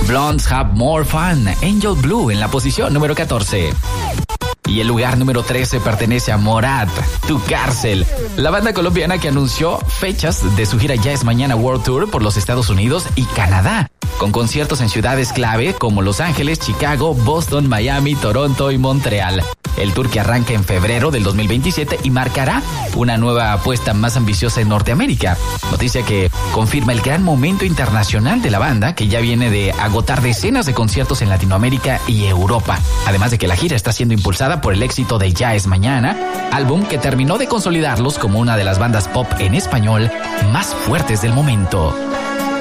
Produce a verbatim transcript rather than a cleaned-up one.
Blondes Have More Fun, Angel Blue en la posición número catorce. Y el lugar número trece pertenece a Morat, Tu Cárcel, la banda colombiana que anunció fechas de su gira Ya Es Mañana World Tour por los Estados Unidos y Canadá, con conciertos en ciudades clave como Los Ángeles, Chicago, Boston, Miami, Toronto y Montreal. El tour que arranca en febrero del dos mil veintisiete y marcará una nueva apuesta más ambiciosa en Norteamérica. Noticia que confirma el gran momento internacional de la banda, que ya viene de agotar decenas de conciertos en Latinoamérica y Europa. Además de que la gira está siendo impulsada por el éxito de Ya Es Mañana, álbum que terminó de consolidarlos como una de las bandas pop en español más fuertes del momento.